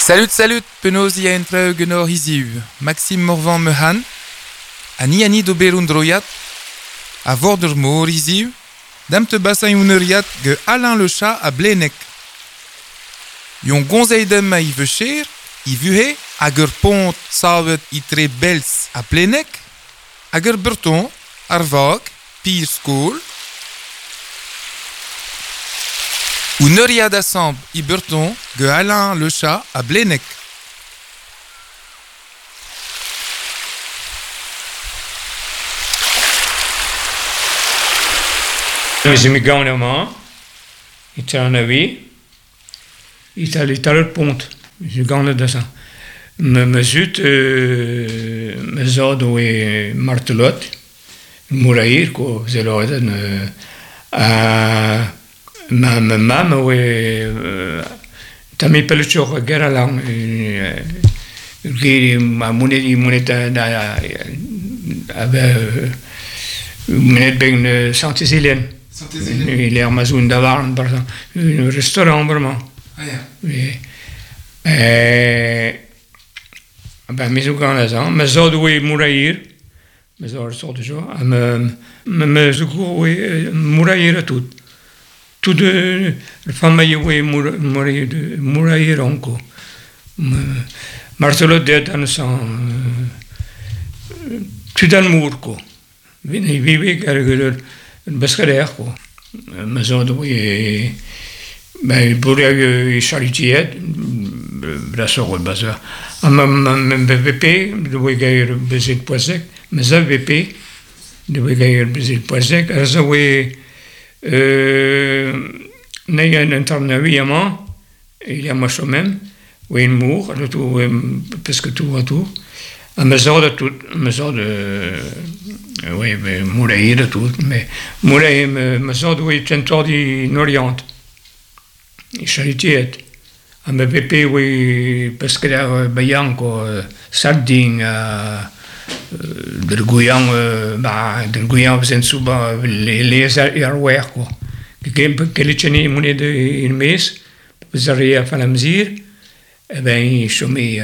Salut, penaos ia entre genor iziu. Maxime Morvan Mehan, ani d'oberun droiat, a vord ur mor iziu, dam te basa youneriat ge Alain le chat a Blenec. Yon gonzeidem ma i vecher, i vuhe, hag ur pont savet i tre bels a Blenec, hag ur burton, ar vag, pir skol, ou neuriad assemble i burton ge Alain le chat a Blenec. Is mi gaun ema, ita an avi, ita ur pont, is mi gaun da sa. Me zut, me zad oe martelot, mouraïr, ko zeloaden, ma mam oe, ta mi pelletjor gera lang, giri ma monet monet ben Saint-Isilien. Il est à Mazoun d'Avarn, par exemple. Un restaurant, vraiment. Ah, ja. Oui. Ben, mais ook aan het aan. Maar zouden we moeraïr, maar zouden we het zo, maar zouden we moeraïr tout. Tout de famille we moeraïr onko. Marcelo deed aan zijn, tout dan moerko. Wie weet er Bescherder, quoi. Mais oui, ben pour les charitiers, la sorte de bazar. Am VP, de wegaire bezit poisek, mais VP, de wegaire bezit poisek. Alors oui, n'est un internaviement, il y a moi même, oui une mour, le tout parce que tout à tout. A mesure de tout, oui, mais mouraïr de tout, mais mouraïr, mesure de oui, tentor di Orient, i charitiet, a me pepe oui, pescader bayanco, sardine, del Guyang zijn suba les arwer quoi, que les cheni monnaie de une mes, zaria falamzir, eh ben chômé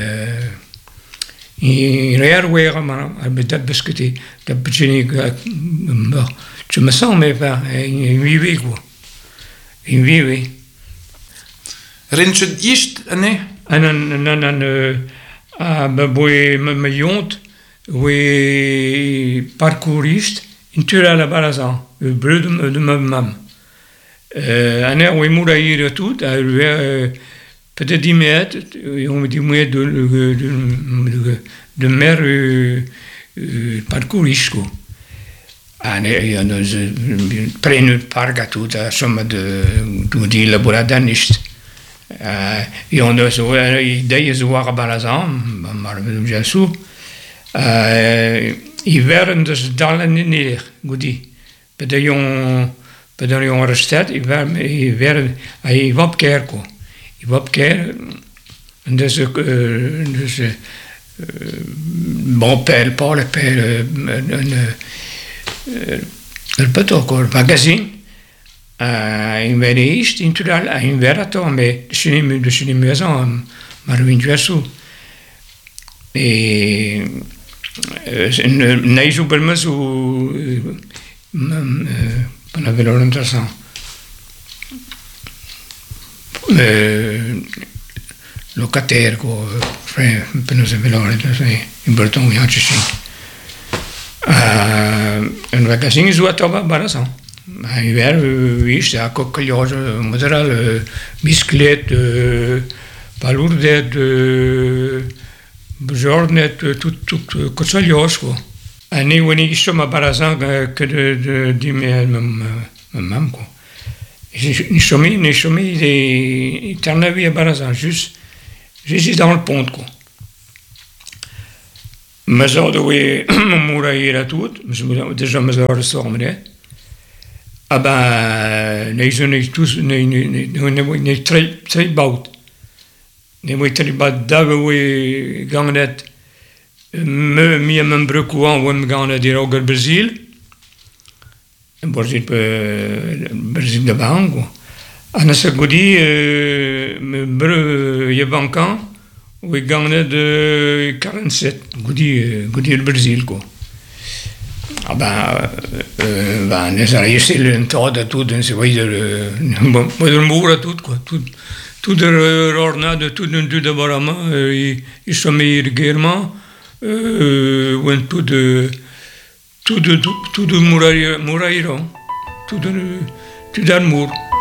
in rearweer maar dat bescuté dat begin je me sens mais pas in wie quoi in wie Rentje ist, ne? En boy me jont we parcourist in tura la barazan le bleu de ma mam en we mouraïr tout peut-être 10 mètres, on dit moins de mer parcours quoi. Ah nee, ja, dus prenu parga tout, somme de laboradan nicht. Et on a so idee zo waren barazan, maar bien sûr. Hivern dus dalen neer, goedie. Bij de jongere stad, hivern, hij wap kerko. I wapker, dus bon pelle, pas le pelle, le patoko, le magazine, in Venise, in total, in Verato, mais de chez les maisons, Marvin Juassou. Et n'est pas le ou on avait l'orientation. Locataire, quoi, frère, per non sapere, in Breton, il y a un chichi. Un magazine, je dois tomber barazan. Hiver, oui, c'est à coquillage, modéral, bisclette, palourde, jornet, tout, cochalios, quoi. Un éwani, je suis à barazan que de même, quoi. Ni chômé, il t'en à barazan, juste dans le pont, quoi. Mais ça, oui, mouraïr à tout, déjà, mais ça, ressormerait. Ah ben, les tous, les très baut. Les très baut d'avouer, ganget, me, même brekuan, ou me ganget, dire au Brésil. Brazil de Bango. En als ik die je bankan, Oui, gagné de 47, goudi le Brésil, quoi. Ah ben, les arrières, le temps de tout, c'est vrai, le mot à tout, quoi. Tout de l'ornade, tout de barama, ils sont meilleurs guerrement, ou tout de murailleron, tout d'amour.